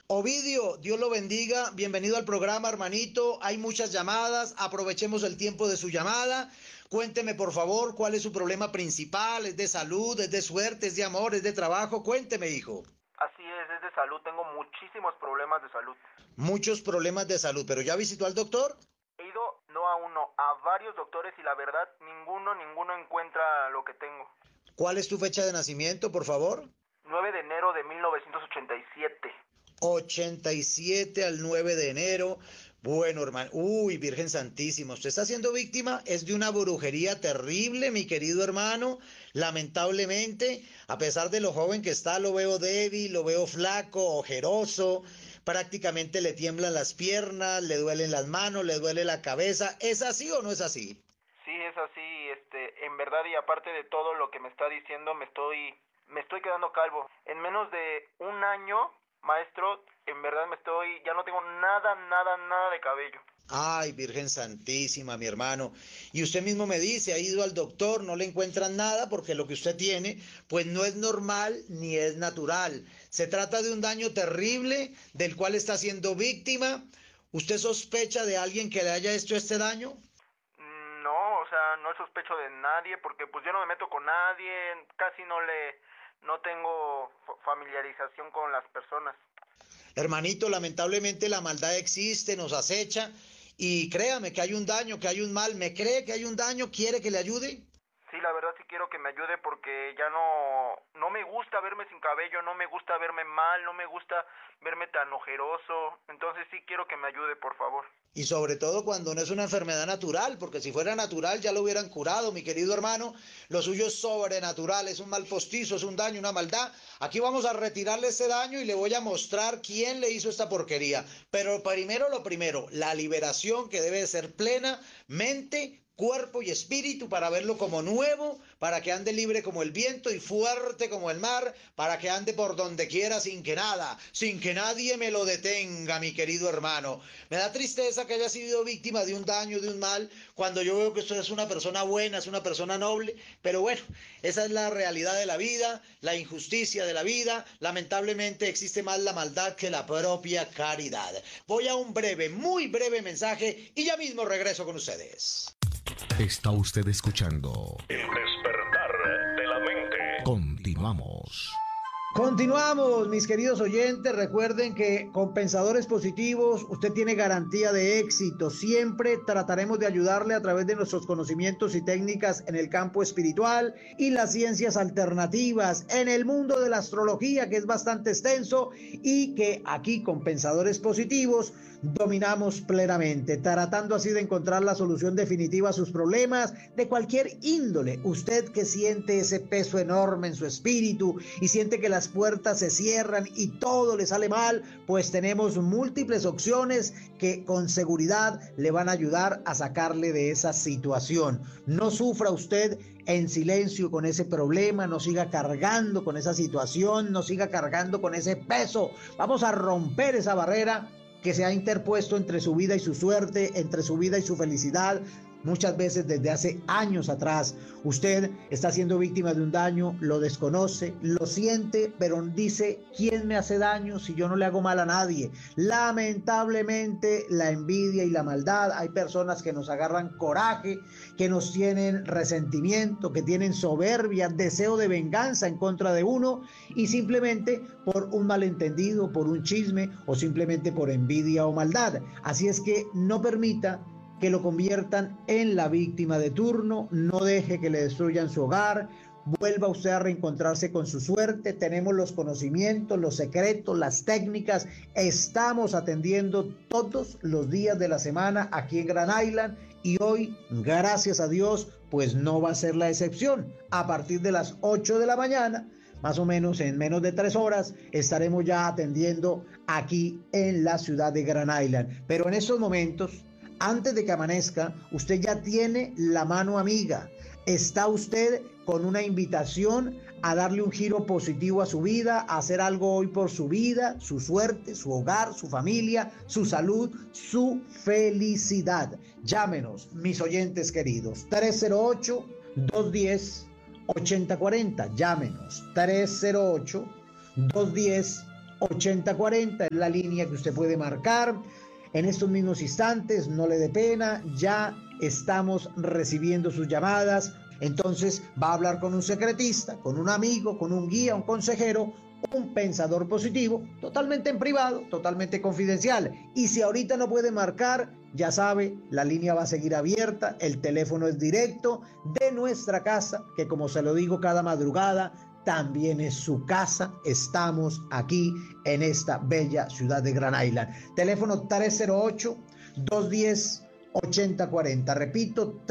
Ovidio, Dios lo bendiga, bienvenido al programa, hermanito. Hay muchas llamadas, aprovechemos el tiempo de su llamada. Cuénteme, por favor, cuál es su problema principal. ¿Es de salud, es de suerte, es de amor, es de trabajo? Cuénteme, hijo. Así es de salud, tengo muchísimos problemas de salud. Muchos problemas de salud, pero ¿ya visitó al doctor? He ido no a uno, a varios doctores y la verdad, ninguno encuentra lo que tengo. ¿Cuál es tu fecha de nacimiento, por favor? 9 de enero de 1987. 87 al 9 de enero. Bueno, hermano. Uy, Virgen Santísima, usted está siendo víctima, es de una brujería terrible, mi querido hermano. Lamentablemente, a pesar de lo joven que está, lo veo débil, lo veo flaco, ojeroso. Prácticamente le tiemblan las piernas, le duelen las manos, le duele la cabeza. ¿Es así o no es así? Sí, es así, en verdad, y aparte de todo lo que me está diciendo, me estoy quedando calvo. En menos de un año, maestro, en verdad ya no tengo nada de cabello. Ay, Virgen Santísima, mi hermano. Y usted mismo me dice, ha ido al doctor, no le encuentran nada porque lo que usted tiene, pues no es normal ni es natural. Se trata de un daño terrible del cual está siendo víctima. ¿Usted sospecha de alguien que le haya hecho este daño? No, o sea, no sospecho de nadie porque pues yo no me meto con nadie, casi no tengo familiarización con las personas. Hermanito, lamentablemente la maldad existe, nos acecha y créame que hay un daño, que hay un mal. ¿Me cree que hay un daño? ¿Quiere que le ayude? Sí, la verdad sí quiero que me ayude porque ya no me gusta verme sin cabello, no me gusta verme mal, no me gusta verme tan ojeroso. Entonces sí quiero que me ayude, por favor. Y sobre todo cuando no es una enfermedad natural, porque si fuera natural ya lo hubieran curado, mi querido hermano. Lo suyo es sobrenatural, es un mal postizo, es un daño, una maldad. Aquí vamos a retirarle ese daño y le voy a mostrar quién le hizo esta porquería. Pero primero lo primero, la liberación que debe ser plena, mente, cuerpo y espíritu para verlo como nuevo, para que ande libre como el viento y fuerte como el mar, para que ande por donde quiera sin que nadie me lo detenga, mi querido hermano. Me da tristeza que haya sido víctima de un daño, de un mal, cuando yo veo que usted es una persona buena, es una persona noble, pero bueno, esa es la realidad de la vida, la injusticia de la vida. Lamentablemente existe más la maldad que la propia caridad. Voy a un breve, muy breve mensaje y ya mismo regreso con ustedes. Está usted escuchando El despertar de la mente. Continuamos. Continuamos, mis queridos oyentes. Recuerden que con Pensadores Positivos usted tiene garantía de éxito. Siempre trataremos de ayudarle a través de nuestros conocimientos y técnicas en el campo espiritual y las ciencias alternativas, en el mundo de la astrología, que es bastante extenso y que aquí con Pensadores Positivos dominamos plenamente, tratando así de encontrar la solución definitiva a sus problemas de cualquier índole. Usted que siente ese peso enorme en su espíritu y siente que las puertas se cierran y todo le sale mal, pues tenemos múltiples opciones que con seguridad le van a ayudar a sacarle de esa situación. No sufra usted en silencio con ese problema, no siga cargando con esa situación, no siga cargando con ese peso. Vamos a romper esa barrera que se ha interpuesto entre su vida y su suerte, entre su vida y su felicidad. Muchas veces desde hace años atrás usted está siendo víctima de un daño, lo desconoce, lo siente, pero dice, ¿quién me hace daño si yo no le hago mal a nadie? Lamentablemente la envidia y la maldad, hay personas que nos agarran coraje, que nos tienen resentimiento, que tienen soberbia, deseo de venganza en contra de uno y simplemente por un malentendido, por un chisme o simplemente por envidia o maldad. Así es que no permita que lo conviertan en la víctima de turno, no deje que le destruyan su hogar, vuelva usted a reencontrarse con su suerte. Tenemos los conocimientos, los secretos, las técnicas, estamos atendiendo todos los días de la semana aquí en Grand Island y hoy, gracias a Dios, pues no va a ser la excepción. A partir de las 8 de la mañana, más o menos en menos de 3 horas, estaremos ya atendiendo aquí en la ciudad de Grand Island. Pero en estos momentos, antes de que amanezca, usted ya tiene la mano amiga. Está usted con una invitación a darle un giro positivo a su vida, a hacer algo hoy por su vida, su suerte, su hogar, su familia, su salud, su felicidad. Llámenos, mis oyentes queridos, 308-210-8040. Llámenos, 308-210-8040. 8040 es la línea que usted puede marcar. En estos mismos instantes, no le dé pena, ya estamos recibiendo sus llamadas. Entonces va a hablar con un secretista, con un amigo, con un guía, un consejero, un pensador positivo, totalmente en privado, totalmente confidencial. Y si ahorita no puede marcar, ya sabe, la línea va a seguir abierta, el teléfono es directo de nuestra casa, que como se lo digo cada madrugada, también es su casa. Estamos aquí en esta bella ciudad de Grand Island. Teléfono 308-210-8040. Repito,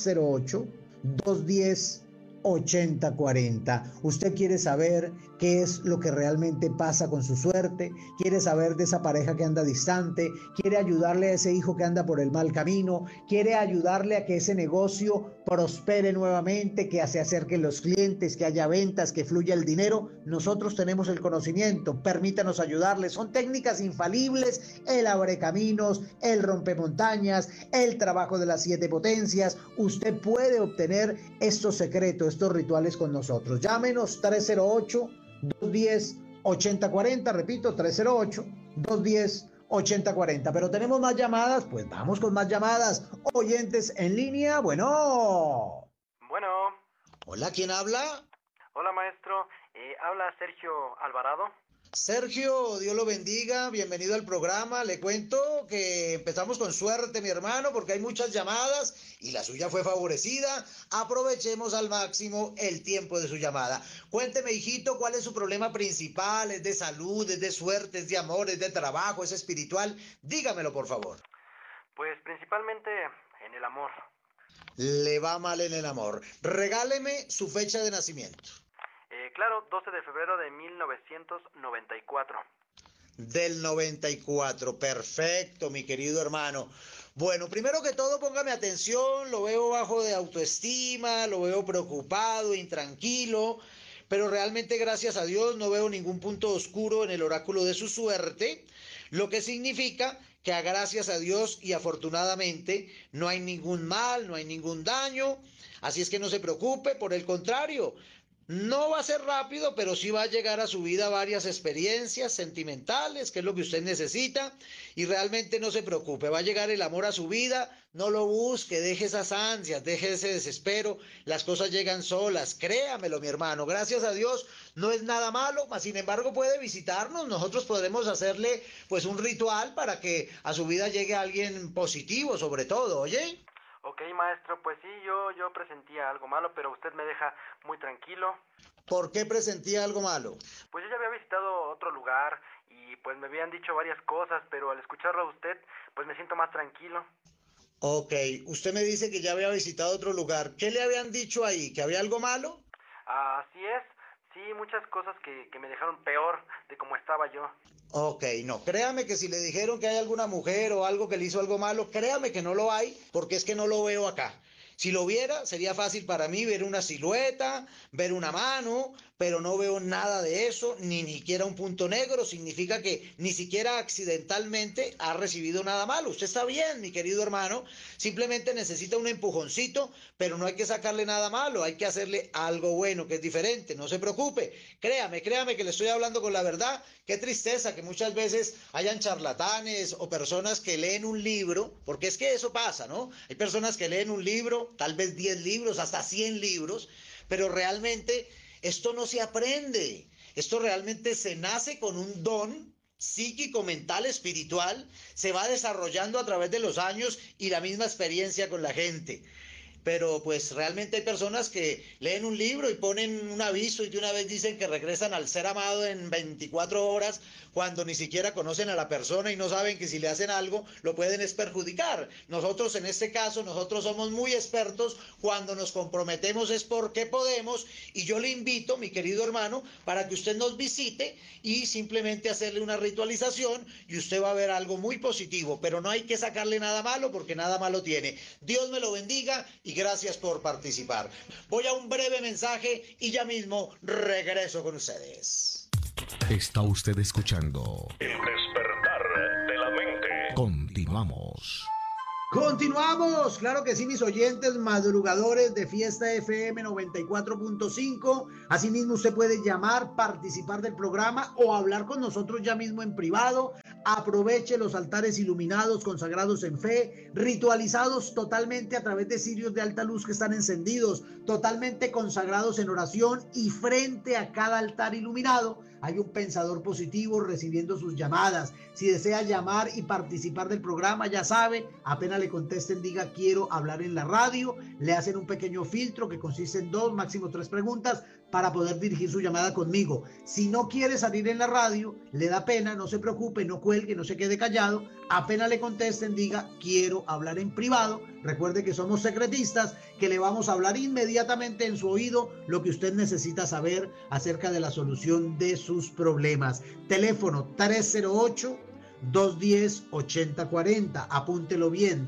308-210-8040. Usted quiere saber qué es lo que realmente pasa con su suerte, quiere saber de esa pareja que anda distante, quiere ayudarle a ese hijo que anda por el mal camino, quiere ayudarle a que ese negocio prospere nuevamente, que se acerquen los clientes, que haya ventas, que fluya el dinero. Nosotros tenemos el conocimiento, permítanos ayudarle. Son técnicas infalibles: el abrecaminos, el rompemontañas, el trabajo de las 7 potencias. Usted puede obtener estos secretos, estos rituales con nosotros. Llámenos 308-210-8040, repito, 308-210-8040. Pero tenemos más llamadas, pues vamos con más llamadas. Oyentes en línea, bueno. Bueno. Hola, ¿quién habla? Hola, maestro. Habla Sergio Alvarado. Sergio, Dios lo bendiga, bienvenido al programa. Le cuento que empezamos con suerte, mi hermano, porque hay muchas llamadas y la suya fue favorecida. Aprovechemos al máximo el tiempo de su llamada. Cuénteme, hijito, ¿cuál es su problema principal? ¿Es de salud, es de suerte, es de amor, es de trabajo, es espiritual? Dígamelo, por favor. Pues principalmente en el amor. Le va mal en el amor. Regáleme su fecha de nacimiento. Claro, 12 de febrero de 1994. Del 94, perfecto, mi querido hermano. Bueno, primero que todo, póngame atención, lo veo bajo de autoestima, lo veo preocupado, intranquilo, pero realmente, gracias a Dios, no veo ningún punto oscuro en el oráculo de su suerte, lo que significa que gracias a Dios y afortunadamente no hay ningún mal, no hay ningún daño, así es que no se preocupe, por el contrario. No va a ser rápido, pero sí va a llegar a su vida varias experiencias sentimentales, que es lo que usted necesita, y realmente no se preocupe, va a llegar el amor a su vida, no lo busque, deje esas ansias, deje ese desespero, las cosas llegan solas, créamelo, mi hermano, gracias a Dios no es nada malo, mas sin embargo puede visitarnos, nosotros podremos hacerle pues un ritual para que a su vida llegue alguien positivo sobre todo, ¿oye? Ok, maestro, pues sí, yo presentía algo malo, pero usted me deja muy tranquilo. ¿Por qué presentía algo malo? Pues yo ya había visitado otro lugar y pues me habían dicho varias cosas, pero al escucharlo a usted, pues me siento más tranquilo. Ok, usted me dice que ya había visitado otro lugar. ¿Qué le habían dicho ahí? ¿Que había algo malo? Así es, sí, muchas cosas que me dejaron peor de como estaba yo. Ok, no, créame que si le dijeron que hay alguna mujer o algo que le hizo algo malo, créame que no lo hay, porque es que no lo veo acá. Si lo viera, sería fácil para mí ver una silueta, ver una mano, pero no veo nada de eso, ni siquiera un punto negro. Significa que ni siquiera accidentalmente ha recibido nada malo. Usted está bien, mi querido hermano, simplemente necesita un empujoncito, pero no hay que sacarle nada malo, hay que hacerle algo bueno, que es diferente. No se preocupe, créame que le estoy hablando con la verdad. Qué tristeza que muchas veces hayan charlatanes o personas que leen un libro, porque es que eso pasa, ¿no? Hay personas que leen un libro, tal vez 10 libros, hasta 100 libros, pero realmente esto no se aprende. Esto realmente se nace con un don psíquico, mental, espiritual, se va desarrollando a través de los años y la misma experiencia con la gente. Pero pues realmente hay personas que leen un libro y ponen un aviso y de una vez dicen que regresan al ser amado en 24 horas cuando ni siquiera conocen a la persona y no saben que si le hacen algo lo pueden es perjudicar. Nosotros en este caso, nosotros somos muy expertos, cuando nos comprometemos es porque podemos, y yo le invito, mi querido hermano, para que usted nos visite y simplemente hacerle una ritualización y usted va a ver algo muy positivo, pero no hay que sacarle nada malo porque nada malo tiene. Dios me lo bendiga y gracias por participar. Voy a un breve mensaje y ya mismo regreso con ustedes. Está usted escuchando El despertar de la mente. Continuamos. Continuamos, claro que sí, mis oyentes madrugadores de Fiesta FM 94.5. Asimismo, usted puede llamar, participar del programa o hablar con nosotros ya mismo en privado. Aproveche los altares iluminados, consagrados en fe, ritualizados totalmente a través de cirios de alta luz que están encendidos, totalmente consagrados en oración, y frente a cada altar iluminado hay un pensador positivo recibiendo sus llamadas. Si desea llamar y participar del programa, ya sabe, apenas le contesten, diga quiero hablar en la radio, le hacen un pequeño filtro que consiste en 2, máximo 3 preguntas para poder dirigir su llamada conmigo. Si no quiere salir en la radio, le da pena, no se preocupe, no cuelgue, no se quede callado, apenas le contesten, diga quiero hablar en privado. Recuerde que somos secretistas, que le vamos a hablar inmediatamente en su oído lo que usted necesita saber acerca de la solución de sus problemas. Teléfono 308-210-8040. Apúntelo bien,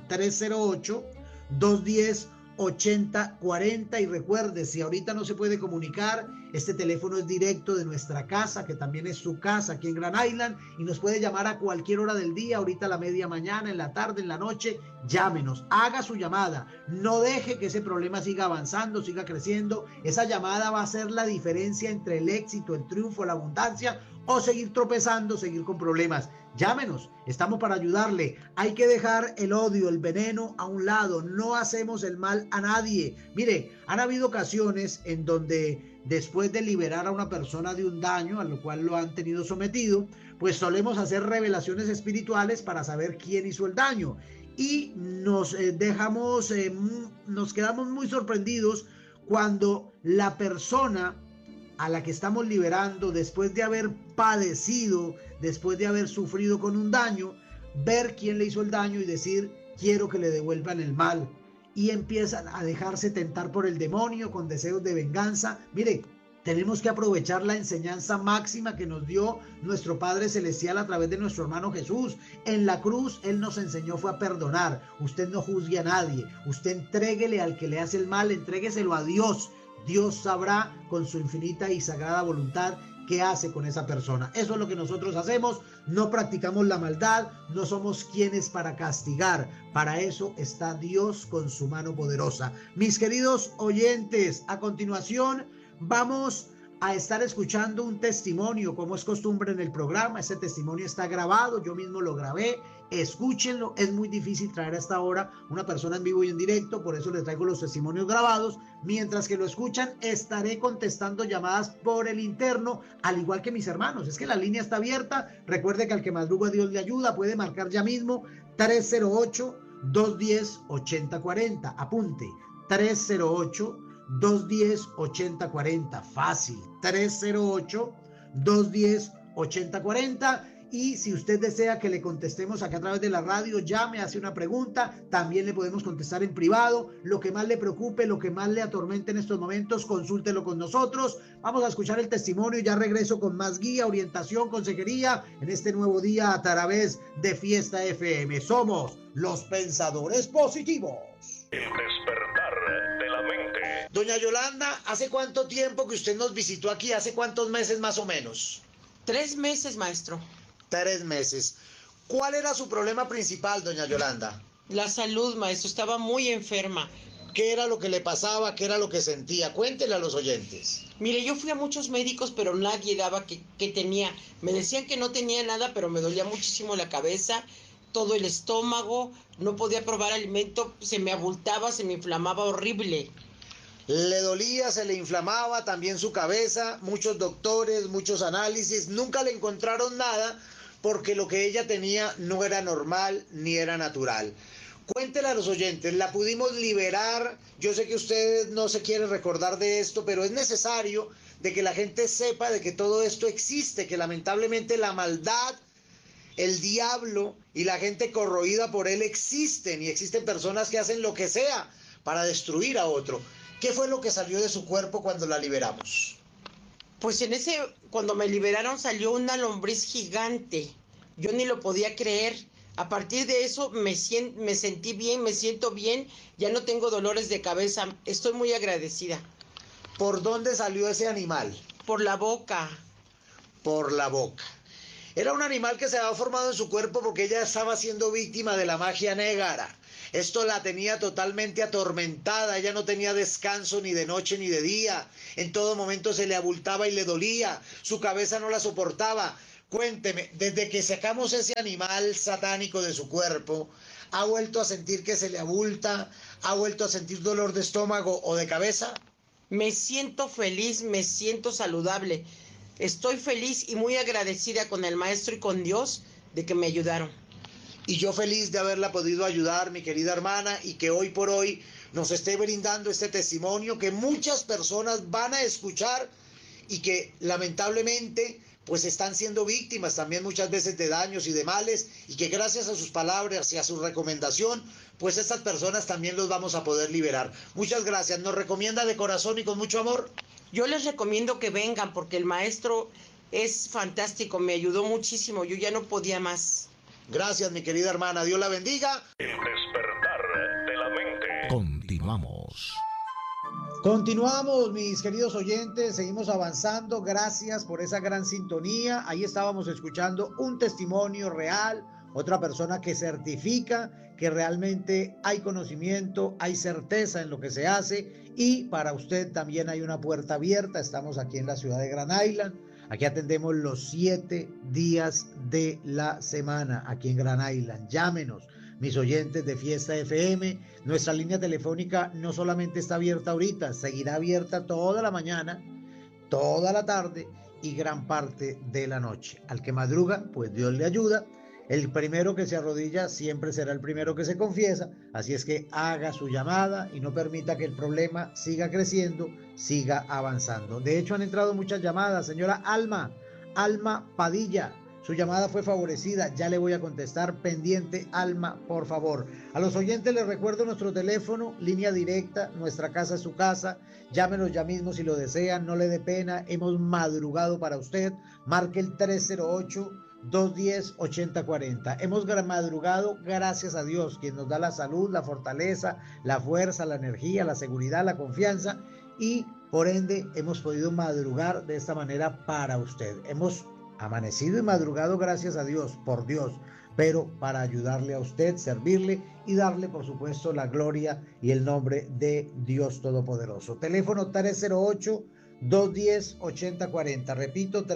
308-210-8040. Y recuerde, si ahorita no se puede comunicar, este teléfono es directo de nuestra casa, que también es su casa aquí en Grand Island, y nos puede llamar a cualquier hora del día, ahorita a la media mañana, en la tarde, en la noche. Llámenos, haga su llamada, no deje que ese problema siga avanzando, siga creciendo. Esa llamada va a ser la diferencia entre el éxito, el triunfo, la abundancia, o seguir tropezando, seguir con problemas. Llámenos, estamos para ayudarle. Hay que dejar el odio, el veneno a un lado. No hacemos el mal a nadie. Mire, han habido ocasiones en donde después de liberar a una persona de un daño a lo cual lo han tenido sometido, pues solemos hacer revelaciones espirituales para saber quién hizo el daño. Y nos quedamos muy sorprendidos cuando la persona a la que estamos liberando, después de haber padecido, después de haber sufrido con un daño, ver quién le hizo el daño y decir quiero que le devuelvan el mal, y empiezan a dejarse tentar por el demonio con deseos de venganza. Mire, tenemos que aprovechar la enseñanza máxima que nos dio nuestro Padre Celestial a través de nuestro hermano Jesús. En la cruz Él nos enseñó fue a perdonar. Usted no juzgue a nadie, usted entréguele al que le hace el mal, entrégueselo a Dios. Dios sabrá con su infinita y sagrada voluntad qué hace con esa persona. Eso es lo que nosotros hacemos. No practicamos la maldad, no somos quienes para castigar. Para eso está Dios con su mano poderosa. Mis queridos oyentes, a continuación vamos a estar escuchando un testimonio, como es costumbre en el programa. Ese testimonio está grabado, yo mismo lo grabé. Escúchenlo, es muy difícil traer a esta hora una persona en vivo y en directo, por eso les traigo los testimonios grabados. Mientras que lo escuchan, estaré contestando llamadas por el interno, al igual que mis hermanos. Es que la línea está abierta. Recuerde que al que madruga Dios le ayuda, puede marcar ya mismo 308-210-8040. Apunte, 308-210-8040. Fácil, 308-210-8040. Y si usted desea que le contestemos acá a través de la radio, llame, hace una pregunta, también le podemos contestar en privado. Lo que más le preocupe, lo que más le atormente en estos momentos, consúltelo con nosotros. Vamos a escuchar el testimonio y ya regreso con más guía, orientación, consejería en este nuevo día a través de Fiesta FM. Somos los pensadores positivos. El despertar de la mente. Doña Yolanda, ¿hace cuánto tiempo que usted nos visitó aquí? ¿Hace cuántos meses más o menos? 3 meses, maestro. 3 meses. ¿Cuál era su problema principal, doña Yolanda? La salud, maestro, estaba muy enferma. ¿Qué era lo que le pasaba? ¿Qué era lo que sentía? Cuéntele a los oyentes. Mire, yo fui a muchos médicos, pero nadie daba que tenía. Me decían que no tenía nada, pero me dolía muchísimo la cabeza, todo el estómago, no podía probar alimento, se me abultaba, se me inflamaba horrible. Le dolía, se le inflamaba también su cabeza, muchos doctores, muchos análisis, nunca le encontraron nada porque lo que ella tenía no era normal ni era natural. Cuéntele a los oyentes, la pudimos liberar. Yo sé que usted no se quiere recordar de esto, pero es necesario de que la gente sepa de que todo esto existe, que lamentablemente la maldad, el diablo y la gente corroída por él existen, y existen personas que hacen lo que sea para destruir a otro. ¿Qué fue lo que salió de su cuerpo cuando la liberamos? Pues cuando me liberaron salió una lombriz gigante. Yo ni lo podía creer. A partir de eso me sentí bien, me siento bien. Ya no tengo dolores de cabeza. Estoy muy agradecida. ¿Por dónde salió ese animal? Por la boca. Por la boca. Era un animal que se había formado en su cuerpo porque ella estaba siendo víctima de la magia negra. Esto la tenía totalmente atormentada, ella no tenía descanso ni de noche ni de día. En todo momento se le abultaba y le dolía, su cabeza no la soportaba. Cuénteme, desde que sacamos ese animal satánico de su cuerpo, ¿ha vuelto a sentir que se le abulta? ¿Ha vuelto a sentir dolor de estómago o de cabeza? Me siento feliz, me siento saludable. Estoy feliz y muy agradecida con el maestro y con Dios de que me ayudaron. Y yo feliz de haberla podido ayudar, mi querida hermana, y que hoy por hoy nos esté brindando este testimonio que muchas personas van a escuchar y que lamentablemente pues están siendo víctimas también muchas veces de daños y de males, y que gracias a sus palabras y a su recomendación, pues estas personas también los vamos a poder liberar. Muchas gracias. ¿Nos recomienda de corazón y con mucho amor? Yo les recomiendo que vengan porque el maestro es fantástico, me ayudó muchísimo, yo ya no podía más. Gracias, mi querida hermana. Dios la bendiga. El despertar de la mente. Continuamos. Continuamos, mis queridos oyentes, seguimos avanzando, gracias por esa gran sintonía. Ahí estábamos escuchando un testimonio real, otra persona que certifica que realmente hay conocimiento, hay certeza en lo que se hace, y para usted también hay una puerta abierta. Estamos aquí en la ciudad de Grand Island, aquí atendemos los 7 días de la semana, aquí en Grand Island. Llámenos, mis oyentes de Fiesta FM. Nuestra línea telefónica no solamente está abierta ahorita, seguirá abierta toda la mañana, toda la tarde y gran parte de la noche. Al que madruga, pues Dios le ayuda. El primero que se arrodilla siempre será el primero que se confiesa, así es que haga su llamada y no permita que el problema siga creciendo, siga avanzando. De hecho, han entrado muchas llamadas. Señora Alma Padilla, su llamada fue favorecida, ya le voy a contestar, pendiente, Alma, por favor. A los oyentes les recuerdo nuestro teléfono, línea directa, nuestra casa es su casa, llámenos ya mismo si lo desean, no le dé pena, hemos madrugado para usted, marque el 308-210-8040. Hemos madrugado gracias a Dios, quien nos da la salud, la fortaleza, la fuerza, la energía, la seguridad, la confianza, y por ende hemos podido madrugar de esta manera para usted. Hemos amanecido y madrugado gracias a Dios, por Dios, pero para ayudarle a usted, servirle y darle por supuesto la gloria y el nombre de Dios Todopoderoso. Teléfono 308-210-8040, repito,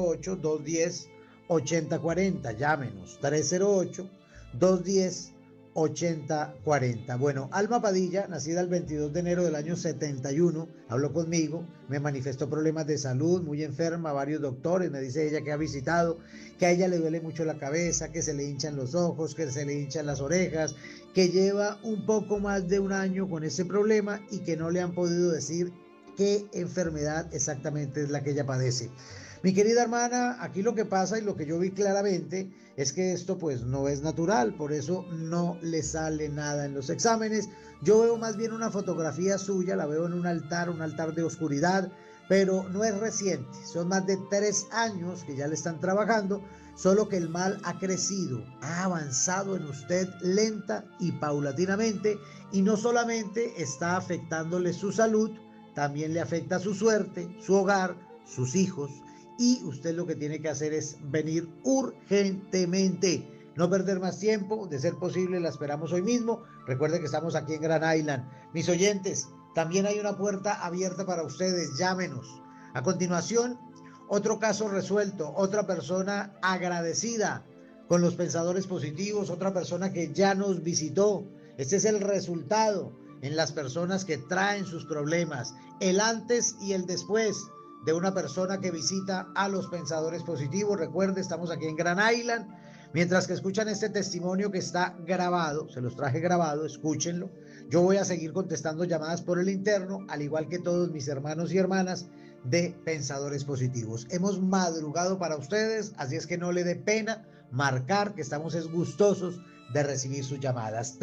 308-210-8040, llámenos, 308-210-8040. Bueno, Alma Padilla, nacida el 22 de enero del año 71, habló conmigo, me manifestó problemas de salud, muy enferma, varios doctores, me dice ella que ha visitado, que a ella le duele mucho la cabeza, que se le hinchan los ojos, que se le hinchan las orejas, que lleva un poco más de un año con ese problema y que no le han podido decir qué enfermedad exactamente es la que ella padece. Mi querida hermana, aquí lo que pasa y lo que yo vi claramente es que esto pues no es natural, por eso no le sale nada en los exámenes. Yo veo más bien una fotografía suya, la veo en un altar de oscuridad, pero no es reciente, son más de 3 años que ya le están trabajando, solo que el mal ha crecido, ha avanzado en usted lenta y paulatinamente, y no solamente está afectándole su salud, también le afecta su suerte, su hogar, sus hijos. Y usted lo que tiene que hacer es venir urgentemente, no perder más tiempo, de ser posible la esperamos hoy mismo. Recuerde que estamos aquí en Grand Island. Mis oyentes, también hay una puerta abierta para ustedes, llámenos. A continuación, otro caso resuelto, otra persona agradecida con los pensadores positivos, otra persona que ya nos visitó. Este es el resultado en las personas que traen sus problemas, el antes y el después de una persona que visita a los pensadores positivos. Recuerde, estamos aquí en Grand Island. Mientras que escuchan este testimonio que está grabado, se los traje grabado, escúchenlo. Yo voy a seguir contestando llamadas por el interno, al igual que todos mis hermanos y hermanas de pensadores positivos. Hemos madrugado para ustedes, así es que no le dé pena marcar, que estamos gustosos de recibir sus llamadas.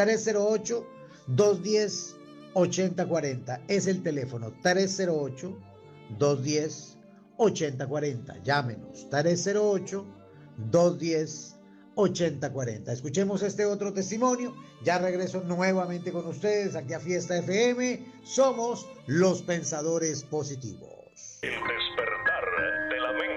308-210-8040 es el teléfono, 308-210-8040. Llámenos, 308-210-8040. Escuchemos este otro testimonio. Ya regreso nuevamente con ustedes aquí a Fiesta FM. Somos los pensadores positivos. El despertar de la mente.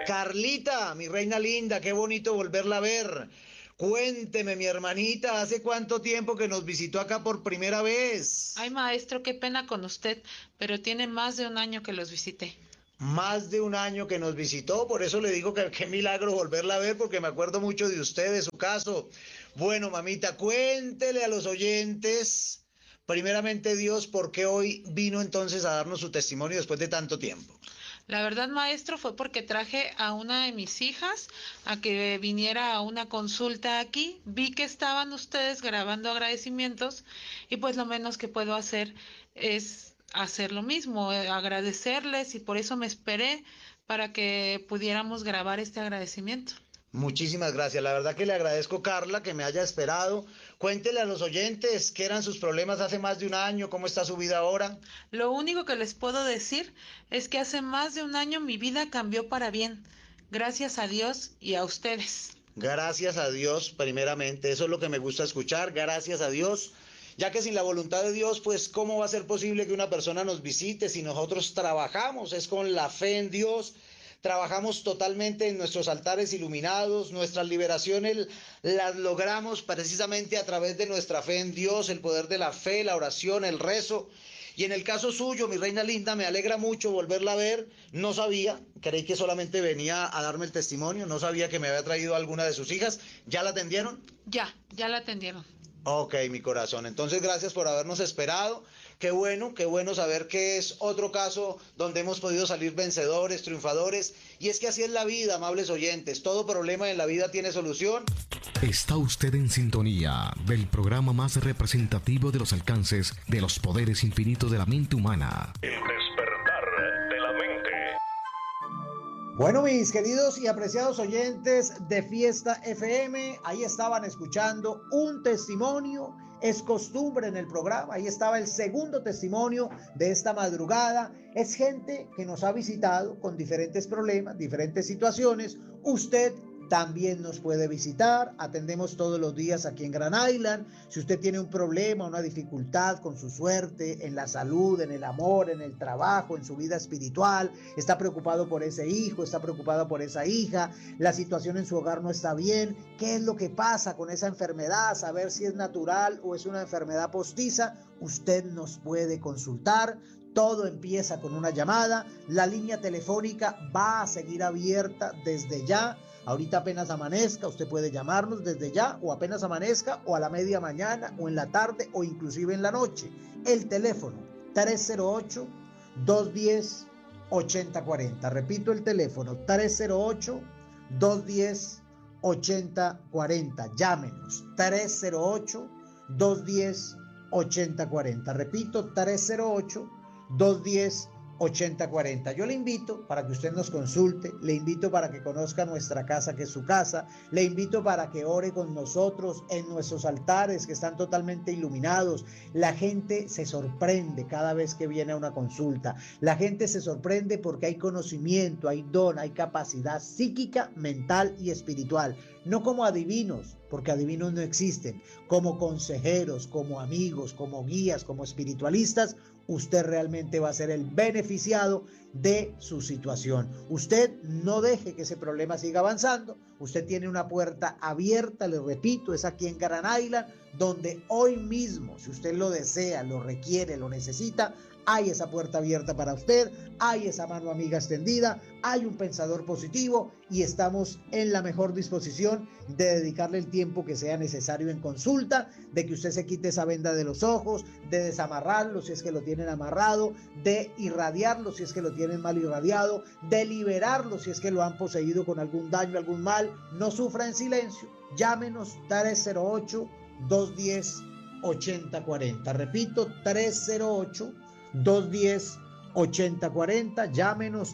Carlita, mi reina linda, qué bonito volverla a ver. Cuénteme, mi hermanita, ¿hace cuánto tiempo que nos visitó acá por primera vez? Ay, maestro, qué pena con usted, pero tiene más de un año que los visité. Más de un año que nos visitó, por eso le digo que qué milagro volverla a ver, porque me acuerdo mucho de usted, de su caso. Bueno, mamita, cuéntele a los oyentes, primeramente Dios, por qué hoy vino entonces a darnos su testimonio después de tanto tiempo. La verdad, maestro, fue porque traje a una de mis hijas a que viniera a una consulta aquí. Vi que estaban ustedes grabando agradecimientos y pues lo menos que puedo hacer es hacer lo mismo, agradecerles, y por eso me esperé para que pudiéramos grabar este agradecimiento. Muchísimas gracias. La verdad que le agradezco, Carla, que me haya esperado. Cuéntele a los oyentes qué eran sus problemas hace más de un año, cómo está su vida ahora. Lo único que les puedo decir es que hace más de un año mi vida cambió para bien, gracias a Dios y a ustedes. Gracias a Dios, primeramente. Eso es lo que me gusta escuchar. Gracias a Dios. Ya que sin la voluntad de Dios, pues, ¿cómo va a ser posible que una persona nos visite si nosotros trabajamos? Es con la fe en Dios. Trabajamos totalmente en nuestros altares iluminados, nuestras liberaciones las logramos precisamente a través de nuestra fe en Dios, el poder de la fe, la oración, el rezo. Y en el caso suyo, mi reina linda, me alegra mucho volverla a ver. No sabía, creí que solamente venía a darme el testimonio, no sabía que me había traído alguna de sus hijas. ¿Ya la atendieron? Ya la atendieron. Ok, mi corazón. Entonces, gracias por habernos esperado. Qué bueno saber que es otro caso donde hemos podido salir vencedores, triunfadores. Y es que así es la vida, amables oyentes. Todo problema en la vida tiene solución. Está usted en sintonía del programa más representativo de los alcances de los poderes infinitos de la mente humana. El despertar de la mente. Bueno, mis queridos y apreciados oyentes de Fiesta FM, ahí estaban escuchando un testimonio. Es costumbre en el programa, ahí estaba el segundo testimonio de esta madrugada. Es gente que nos ha visitado con diferentes problemas, diferentes situaciones. Usted también nos puede visitar, atendemos todos los días aquí en Grand Island. Si usted tiene un problema, una dificultad con su suerte, en la salud, en el amor, en el trabajo, en su vida espiritual, está preocupado por ese hijo, está preocupado por esa hija, la situación en su hogar no está bien, ¿qué es lo que pasa con esa enfermedad? Saber si es natural o es una enfermedad postiza, usted nos puede consultar. Todo empieza con una llamada. La línea telefónica va a seguir abierta desde ya. Ahorita apenas amanezca, usted puede llamarnos desde ya, o apenas amanezca, o a la media mañana, o en la tarde, o inclusive en la noche. El teléfono 308-210-8040. Repito el teléfono 308-210-8040. Llámenos 308-210-8040. Repito 308-210-8040. Yo le invito para que usted nos consulte, le invito para que conozca nuestra casa, que es su casa, le invito para que ore con nosotros en nuestros altares que están totalmente iluminados. La gente se sorprende cada vez que viene a una consulta, la gente se sorprende porque hay conocimiento, hay don, hay capacidad psíquica, mental y espiritual, no como adivinos, porque adivinos no existen, como consejeros, como amigos, como guías, como espiritualistas. Usted realmente va a ser el beneficiado de su situación. Usted no deje que ese problema siga avanzando. Usted tiene una puerta abierta, le repito, es aquí en Grand Island, donde hoy mismo, si usted lo desea, lo requiere, lo necesita, hay esa puerta abierta para usted, hay esa mano amiga extendida, hay un pensador positivo y estamos en la mejor disposición de dedicarle el tiempo que sea necesario en consulta, de que usted se quite esa venda de los ojos, de desamarrarlo si es que lo tienen amarrado, de irradiarlo si es que lo tienen mal irradiado, de liberarlo si es que lo han poseído con algún daño, algún mal. No sufra en silencio, llámenos 308-210-8040. Repito, 308-210-8040. Llámenos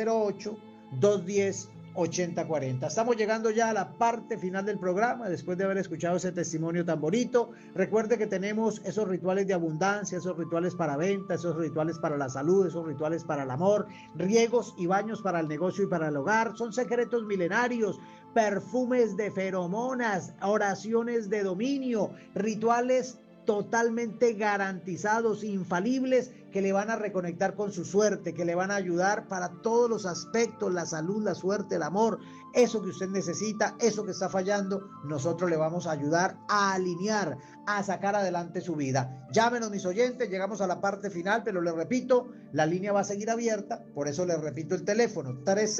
308-210-8040. Estamos llegando ya a la parte final del programa después de haber escuchado ese testimonio tan bonito. Recuerde que tenemos esos rituales de abundancia, esos rituales para venta, esos rituales para la salud, esos rituales para el amor, riegos y baños para el negocio y para el hogar. Son secretos milenarios, perfumes de feromonas, oraciones de dominio, rituales totalmente garantizados, infalibles, que le van a reconectar con su suerte, que le van a ayudar para todos los aspectos, la salud, la suerte, el amor, eso que usted necesita, eso que está fallando, nosotros le vamos a ayudar a alinear, a sacar adelante su vida. Llámenos, mis oyentes, llegamos a la parte final, pero les repito, la línea va a seguir abierta, por eso les repito el teléfono,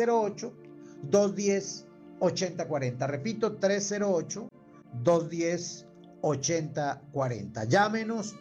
308-210-8040. Repito, 308-210-8040. Llámenos,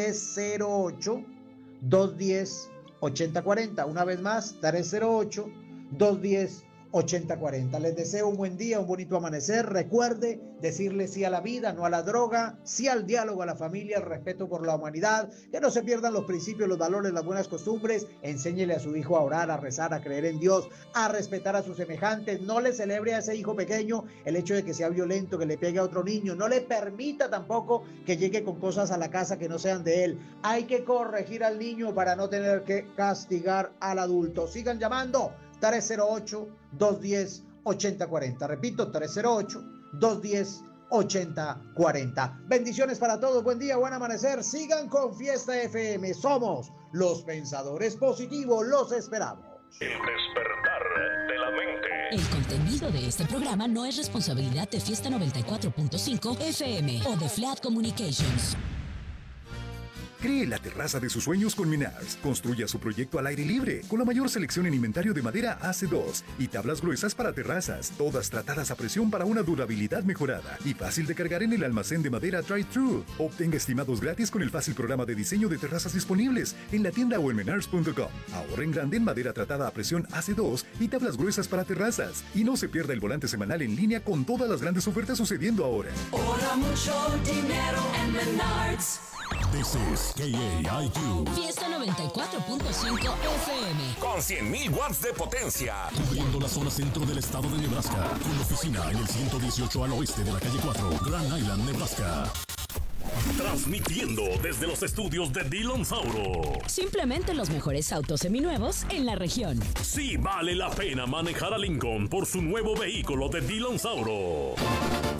308-210-8040. Una vez más, 308-210-8040. Les deseo un buen día, un bonito amanecer. Recuerde decirle sí a la vida, no a la droga, sí al diálogo, a la familia, al respeto por la humanidad, que no se pierdan los principios, los valores, las buenas costumbres. Enséñele a su hijo a orar, a rezar, a creer en Dios, a respetar a sus semejantes. No le celebre a ese hijo pequeño el hecho de que sea violento, que le pegue a otro niño. No le permita tampoco que llegue con cosas a la casa que no sean de él. Hay que corregir al niño para no tener que castigar al adulto. Sigan llamando. 308-210-8040. Repito, 308-210-8040. Bendiciones para todos. Buen día, buen amanecer. Sigan con Fiesta FM. Somos los pensadores positivos. Los esperamos. El despertar de la mente. El contenido de este programa no es responsabilidad de Fiesta 94.5 FM o de Flat Communications. Cree la terraza de sus sueños con Menards. Construya su proyecto al aire libre, con la mayor selección en inventario de madera AC2 y tablas gruesas para terrazas, todas tratadas a presión para una durabilidad mejorada y fácil de cargar en el almacén de madera Drive-Thru. Obtenga estimados gratis con el fácil programa de diseño de terrazas disponibles en la tienda o en menards.com. Ahorra en grande en madera tratada a presión AC2 y tablas gruesas para terrazas. Y no se pierda el volante semanal en línea con todas las grandes ofertas sucediendo ahora. Ahorra mucho dinero en Menards. This is KAIQ. Fiesta 94.5 FM. Con 100.000 watts de potencia. Cubriendo la zona centro del estado de Nebraska. Con oficina en el 118 al oeste de la calle 4, Grand Island, Nebraska. Transmitiendo desde los estudios de Dillon Sauro. Simplemente los mejores autos seminuevos en la región. Sí vale la pena manejar a Lincoln por su nuevo vehículo de Dillon Sauro.